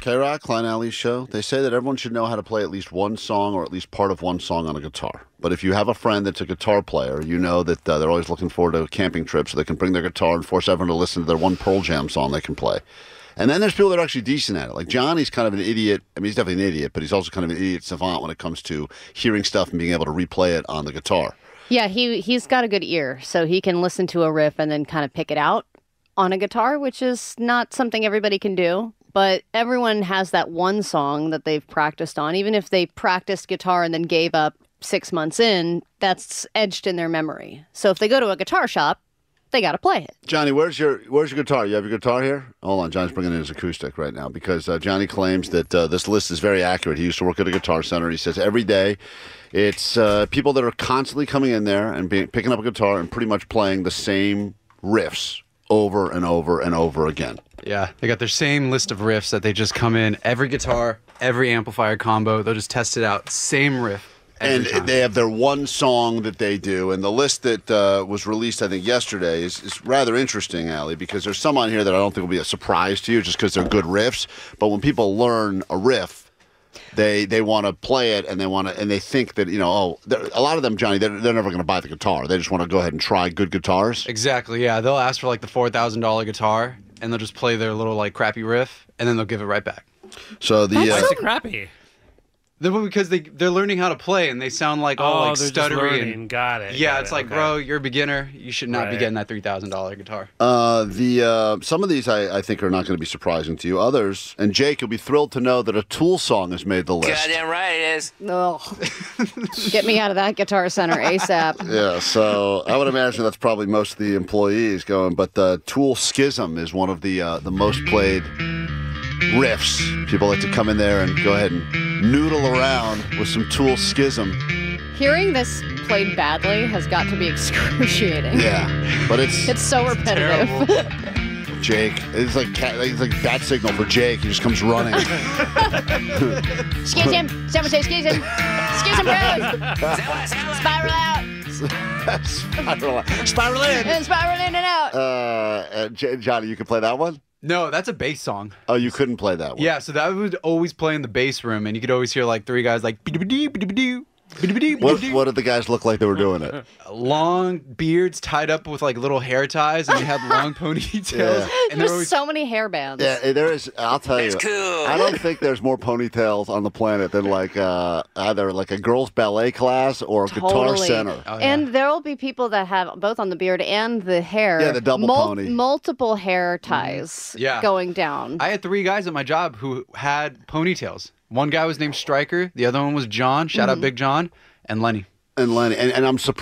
K-Rock, Klein Alley's show. They say that everyone should know how to play at least one song or at least part of one song on a guitar. But if you have a friend that's a guitar player, you know that they're always looking forward to a camping trip so they can bring their guitar and force everyone to listen to their one Pearl Jam song they can play. And then there's people that are actually decent at it. Like Johnny's kind of an idiot. I mean, he's definitely an idiot, but he's also kind of an idiot savant when it comes to hearing stuff and being able to replay it on the guitar. Yeah, he's got a good ear, so he can listen to a riff and then kind of pick it out on a guitar, which is not something everybody can do. But everyone has that one song that they've practiced on. Even if they practiced guitar and then gave up 6 months in, that's etched in their memory. So if they go to a guitar shop, they got to play it. Johnny, where's your guitar? You have your guitar here? Hold on, Johnny's bringing in his acoustic right now because Johnny claims that this list is very accurate. He used to work at a guitar center. He says every day it's people that are constantly coming in there and picking up a guitar and pretty much playing the same riffs over and over and over again. Yeah, they got their same list of riffs that they just come in, every guitar, every amplifier combo, they'll just test it out, same riff. And they have their one song that they do. And the list that was released, I think, yesterday is rather interesting, Allie, because there's some on here that I don't think will be a surprise to you just because they're good riffs. But when people learn a riff, they want to play it and they think that, a lot of them, Johnny, they're never going to buy the guitar. They just want to go ahead and try good guitars. Exactly, yeah. They'll ask for like the $4,000 guitar and they'll just play their little like crappy riff and then they'll give it right back. So Why is it crappy? Because they're learning how to play and they sound like all like they're stuttery. just learning. Got it. Yeah, got it's it. like, Okay. bro, you're a beginner. You should not be getting that $3,000 guitar. Some of these I think are not going to be surprising to you. Others, and Jake, you'll be thrilled to know that a Tool song has made the list. Goddamn right it is. Ugh. Get me out of that guitar center ASAP. Yeah, so I would imagine that's probably most of the employees going, but the Tool Schism is one of the most played riffs. People like to come in there and go ahead and noodle around with some Tool Schism. Hearing this played badly has got to be excruciating. Yeah, but it's so repetitive. Jake. It's like bat signal for Jake. He just comes running. Excuse him. Someone say excuse him. Excuse him, bros. Spiral out. Spiral in. And spiral in and out. Johnny, you can play that one? No, that's a bass song. Oh, you couldn't play that one? Yeah, so that would always play in the bass room, and you could always hear like three guys like What did the guys look like they were doing it? Long beards tied up with like little hair ties, and they had long ponytails. Yeah. And There's always... so many hair bands. Yeah, there is. I'll tell you. That's cool. I don't think there's more ponytails on the planet than like either like a girls' ballet class or a guitar Totally. center. Oh, yeah. And there will be people that have both on the beard and the hair. Yeah, the double pony. Multiple hair ties Yeah. going down. I had three guys at my job who had ponytails. One guy was named Stryker. The other one was John. Shout out Big John. And Lenny. And Lenny, and I'm surprised.